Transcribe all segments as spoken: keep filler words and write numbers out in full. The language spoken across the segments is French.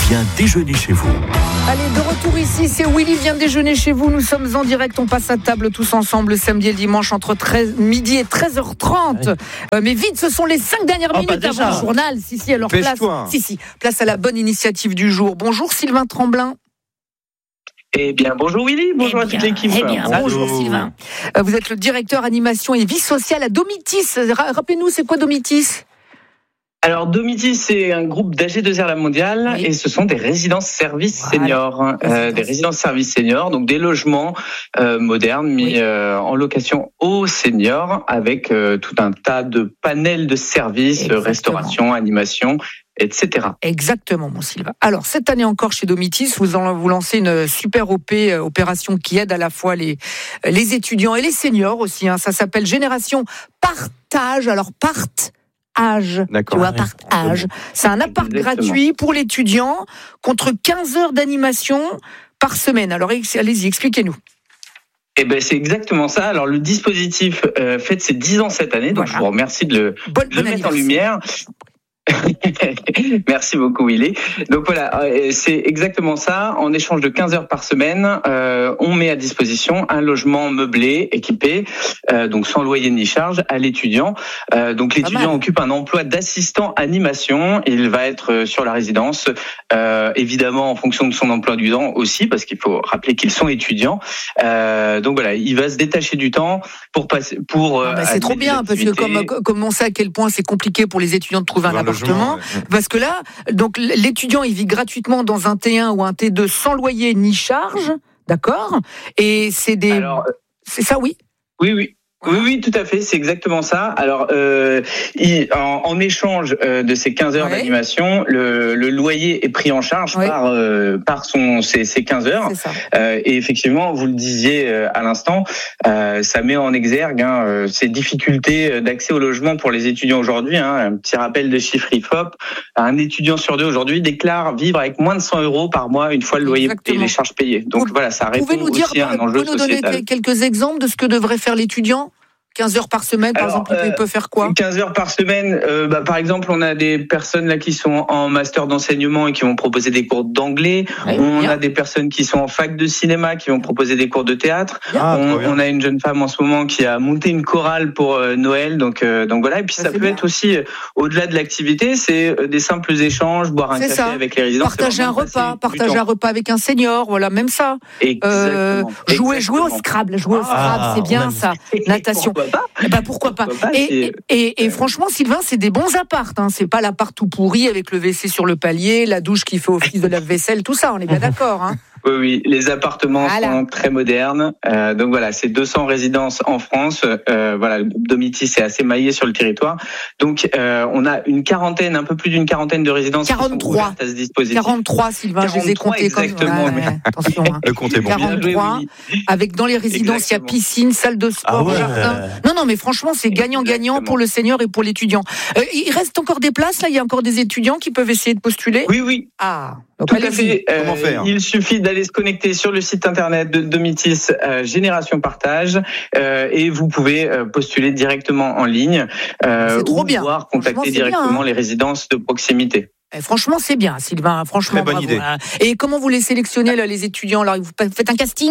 vient déjeuner chez vous. Allez, de retour ici, c'est Willy vient déjeuner chez vous. Nous sommes en direct, on passe à table tous ensemble le samedi et le dimanche entre treize, midi et treize heures trente. Ouais. Euh, mais vite, ce sont les cinq dernières oh, minutes avant le journal. Si, si, alors place, si, si, place à la bonne initiative du jour. Bonjour Sylvain Tremblin. Eh bien, bonjour Willy, bonjour eh bien, à toute l'équipe. Eh bien, bonjour Sylvain. Euh, vous êtes le directeur animation et vie sociale à Domitis. Rappelez-nous, c'est quoi Domitis ? Alors, Domitis, c'est un groupe d'A G deux R La Mondiale oui. et ce sont des résidences services voilà. seniors. Euh, résidence. Des résidences services seniors, donc des logements euh, modernes mis oui. euh, en location aux seniors avec euh, tout un tas de panels de services, Exactement. restauration, animation, et cetera. Exactement, mon Sylvain. Alors, cette année encore chez Domitis, vous, en, vous lancez une super O P, euh, opération qui aide à la fois les, les étudiants et les seniors aussi. Hein. Ça s'appelle Génération Partage. Alors, part âge, D'accord. tu vois, part âge. C'est un appart Exactement. gratuit pour l'étudiant contre quinze heures d'animation par semaine. Alors, allez-y, expliquez-nous. Eh ben c'est exactement ça. Alors le dispositif euh, fête ses dix ans cette année, donc voilà. je vous remercie de le, bonne, de le mettre en lumière. Merci beaucoup Willy. Donc voilà, c'est exactement ça. En échange de quinze heures par semaine, euh, on met à disposition un logement meublé, équipé, euh, donc sans loyer ni charge, à l'étudiant. Euh, donc l'étudiant occupe un emploi d'assistant animation. Il va être sur la résidence, euh, évidemment en fonction de son emploi du temps aussi, parce qu'il faut rappeler qu'ils sont étudiants. Euh, donc voilà, il va se détacher du temps pour passer, pour. Ah bah c'est trop bien parce que comme comme on sait à quel point c'est compliqué pour les étudiants de trouver un appartement. Parce que là, donc l'étudiant il vit gratuitement dans un T un ou un T deux sans loyer ni charge, d'accord ? Et c'est des, Alors, c'est ça, oui. Oui, oui. Oui, oui, tout à fait, c'est exactement ça. Alors, euh, il, en, en échange euh, de ces quinze heures ouais. d'animation, le, le loyer est pris en charge ouais. par euh, par son ces, ces quinze heures. Euh, et effectivement, vous le disiez euh, à l'instant, euh, ça met en exergue hein, ces difficultés d'accès au logement pour les étudiants aujourd'hui. Hein. Un petit rappel de chiffres I F O P, un étudiant sur deux aujourd'hui déclare vivre avec moins de cent euros par mois une fois le loyer Exactement. et les charges payées. Donc vous, voilà, ça répond pouvez nous dire, aussi à un enjeu sociétal. Vous pouvez nous donner quelques exemples de ce que devrait faire l'étudiant ? quinze heures par semaine, par Alors, exemple, il peut faire quoi ? quinze heures par semaine, euh, bah, par exemple, on a des personnes là qui sont en master d'enseignement et qui vont proposer des cours d'anglais. Oui, on bien. a des personnes qui sont en fac de cinéma qui vont proposer des cours de théâtre. Ah, on, on a une jeune femme en ce moment qui a monté une chorale pour euh, Noël. Donc, euh, donc voilà. Et puis ça, ça peut bien. être aussi, euh, au-delà de l'activité, c'est euh, des simples échanges, boire un c'est café ça. avec les résidents. Partager un repas, partager un repas avec un senior, voilà, même ça. Exactement. Euh, jouer, Exactement. jouer au Scrabble, jouer au Scrabble, ah, c'est bien ça. Natation. Eh ben pourquoi pas. Pas et, et, et franchement, Sylvain, c'est des bons apparts. Hein. C'est pas l'appart tout pourri avec le W C sur le palier, la douche qui fait office de lave-vaisselle, tout ça. On est bien d'accord. Hein. Oui, oui, les appartements voilà. sont très modernes. Euh, donc voilà, c'est deux cents résidences en France. Euh, voilà, le groupe Domitis est assez maillé sur le territoire. Donc euh, on a une quarantaine, un peu plus d'une quarantaine de résidences quarante-trois qui sont ouvertes à ce dispositif. quarante-trois, Sylvain, je les ai comptés. Exactement. Comme... Ouais, attention. Hein. Le compte est bon. quarante-trois, avec dans les résidences, il y a piscine, salle de sport, ah ouais. jardin. Non, non, mais franchement, c'est gagnant-gagnant pour le senior et pour l'étudiant. Euh, il reste encore des places, là. Il y a encore des étudiants qui peuvent essayer de postuler. Oui, oui. Ah. Donc, Tout à fait. Euh, Comment faire Il suffit d'aller se connecter sur le site internet de Domitis euh, Génération Partage euh, et vous pouvez euh, postuler directement en ligne euh, c'est trop ou bien. pouvoir contacter directement bien, hein. les résidences de proximité. Eh, franchement, c'est bien, Sylvain. Franchement, Très bonne bravo. idée. Et comment vous les sélectionnez là, les étudiants là, vous faites un casting ?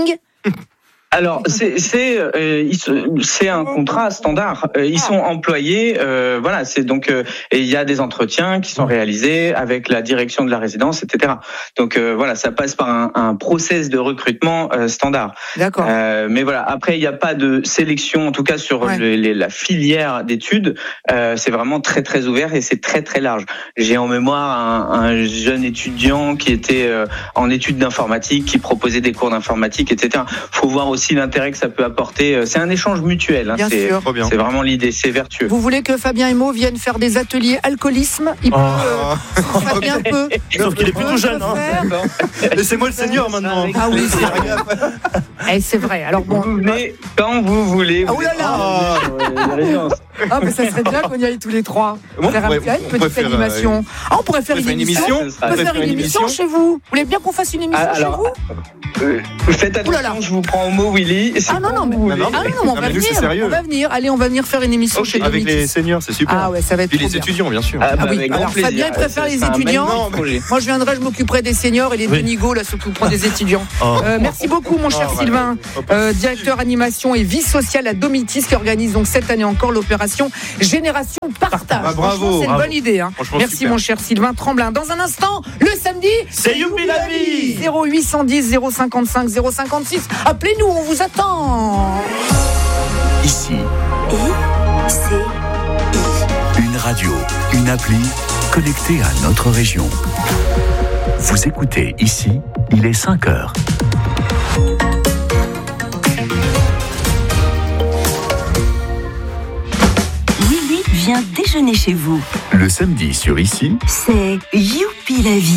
Alors c'est c'est euh, c'est un contrat standard. Ils sont employés, euh, voilà. C'est donc euh, et il y a des entretiens qui sont réalisés avec la direction de la résidence, et cetera. Donc euh, voilà, ça passe par un, un process de recrutement euh, standard. D'accord. Euh, mais voilà, après il n'y a pas de sélection, en tout cas sur ouais. le, les, la filière d'études. Euh, c'est vraiment très très ouvert et c'est très très large. J'ai en mémoire un, un jeune étudiant qui était euh, en études d'informatique, qui proposait des cours d'informatique, et cetera. Faut voir aussi l'intérêt que ça peut apporter. C'est un échange mutuel. Hein. Bien c'est, sûr. c'est vraiment l'idée. C'est vertueux. Vous voulez que Fabien Emo vienne faire des ateliers alcoolisme ? Il peut. Oh. Euh, Fabien peut. Sauf qu'il est plutôt jeune. Hein. Laissez-moi le senior maintenant. Ah oui, c'est vrai. Eh, c'est vrai. Alors bon. Vous venez quand vous voulez. Ah, oh là là. Oh. Ah, mais ça serait bien qu'on y aille tous les trois. Bon, faire pourrait, un, une petite animation. Une... Ah, on pourrait faire une, une émission. émission. On pourrait faire une émission chez vous. Vous voulez bien qu'on fasse une émission ah, alors, chez vous euh, Faites attention, je vous prends au mot. Willy. Ah non, non, mais, non, non, ah, non, non, on va nous, venir. c'est sérieux. On va venir. Allez, on va venir faire une émission Okay. chez Avec Domitis. les seniors, c'est super. Ah ouais, ça va être Et trop les bien. étudiants, bien sûr. Ah, bah, Ah oui, avec grand alors plaisir. Fabien, il préfère C'est- les c'est un étudiants. magnifique projet. Moi, je viendrai, je m'occuperai des seniors et les Oui. deux nigauds là s'occuperont des étudiants. Oh. Euh, merci beaucoup, mon cher Oh, Sylvain, ouais. euh, directeur animation et vie sociale à Domitis, qui organise donc cette année encore l'opération Génération Partage. Ah, bravo, Franchement, c'est une bravo. bonne idée. Hein. Franchement, Merci, super. mon cher Sylvain Tremblin. Dans un instant, le samedi, C'est Youpi la vie. zéro huit cent dix zéro cinquante-cinq zéro cinquante-six. Appelez-nous, on vous attend. Ici, I, C, I. une radio, une appli connectée à notre région. Vous écoutez ici, il est cinq heures. Willy vient déjeuner chez vous. Le samedi sur ici, C'est Youpi la vie.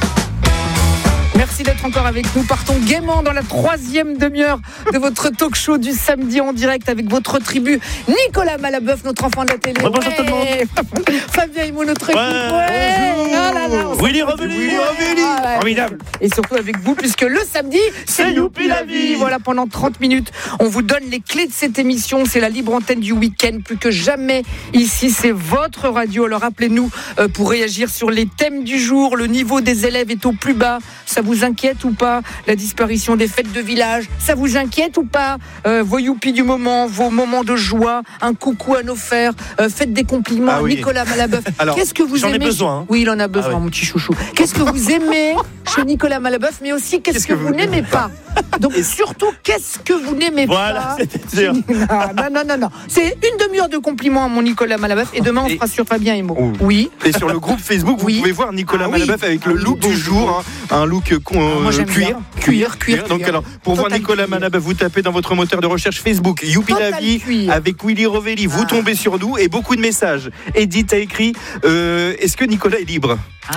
Merci d'être encore avec nous. Partons gaiement dans la troisième demi-heure de votre talk show du samedi en direct avec votre tribu. Nicolas Malabeuf, notre enfant de la télé. Ouais, bonjour tout le monde. Fabien Himo, notre équipe. Ouais, Ouais. bonjour. Ah là là, on Willy s'en- revenu. Willy revenu. Ah ouais. Formidable. Et surtout avec vous, puisque le samedi, c'est C'est Youpi Youpi la la vie. vie. Voilà, pendant trente minutes, on vous donne les clés de cette émission. C'est la libre antenne du week-end. Plus que jamais, ici, c'est votre radio. Alors appelez-nous euh, pour réagir sur les thèmes du jour. Le niveau des élèves est au plus bas. Ça vous inquiète ou pas? La disparition des fêtes de village, ça vous inquiète ou pas? euh, Vos youpi du moment, vos moments de joie, un coucou à nos frères, euh, faites des compliments Ah à oui. Nicolas Malabeuf. Alors, Qu'est-ce que vous j'en ai aimez besoin, hein. Oui, il en a besoin, Ah ouais. mon petit chouchou. Qu'est-ce que vous aimez chez Nicolas Malabeuf, mais aussi qu'est-ce, Qu'est-ce que, que vous vous n'aimez pas? Donc surtout, qu'est-ce que vous n'aimez Voilà, pas? c'était sûr. Non, non, non, non. C'est une demi-heure de compliments à mon Nicolas Malabeuf et demain on Et- fera sur Fabien Himo. Oh. Oui. Et sur le groupe Facebook, vous Oui. pouvez voir Nicolas Ah oui. Malabeuf avec Ah le oui, look beau, du beau, jour, hein, un look euh, con- Moi, euh, j'aime cuir. bien. Cuir, cuir, Donc cuir. alors, pour voir Total Nicolas cuir. Malabeuf, vous tapez dans votre moteur de recherche Facebook Youpi la Total vie cuir. avec Willy Rovelli. Vous Ah. tombez sur nous et beaucoup de messages. Edith a écrit euh, est-ce que Nicolas est libre?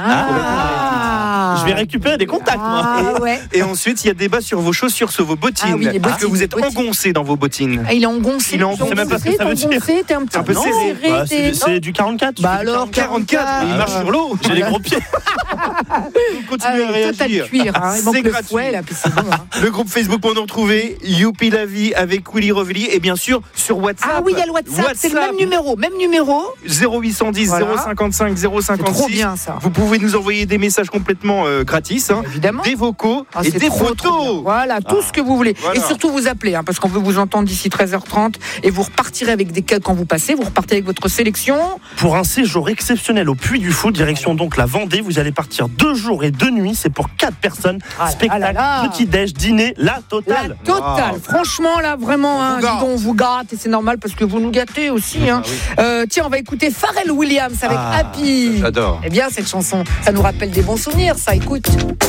Ah. Je vais récupérer des contacts, moi. Ah ouais. Et ensuite, il y a débat sur vos chaussures, sur vos bottines. Ah oui, les Parce que bottines, vous êtes les bottines. engoncé dans vos bottines. Ah, il est engoncé. Il est engoncé, Tu es même pas ce que engoncé, ça veut t'es dire. engoncé, t'es un petit un peu non, serré. serré, Bah, t'es- c'est, non. c'est du quarante-quatre. Bah je fais du alors, quarante-quatre, mais il Ah marche ouais. sur l'eau. J'ai les gros pieds. Donc, continuez Ah à oui, total réagir. cuir, hein. Il manque C'est le gratuit. fouet là, puis c'est bon. Hein. Le groupe Facebook pour nous retrouver, Youpi la vie avec Willy Rovelli et bien sûr sur WhatsApp. Ah oui, il y a le WhatsApp, c'est le même numéro, même numéro. zéro huit cent dix Voilà. zéro cinquante-cinq zéro C'est trop cinquante-six. bien ça. Vous pouvez nous envoyer des messages complètement euh, gratis, hein, Évidemment. des vocaux Ah, et c'est des trop, trop bien. photos. Voilà, tout ce que vous voulez. Voilà. Et surtout vous appelez, hein, parce qu'on veut vous entendre d'ici treize heures trente. Et vous repartirez avec des cas quand vous passez, vous repartez avec votre sélection. Pour un séjour exceptionnel au Puy du Fou, direction donc la Vendée, vous allez partir deux jours et deux nuits. C'est pour quatre personnes. Ah là Spectacle, là là. petit-déj, dîner, la La totale. totale. Wow. Franchement, là, vraiment, hein, vous dis gâte. donc, on vous gâte. Et c'est normal parce que vous nous gâtez aussi. Hein. Euh, tiens, on va écouter Pharrell Williams avec Ah, Happy. J'adore. Eh bien, cette chanson, ça nous rappelle des bons souvenirs, ça. Écoute.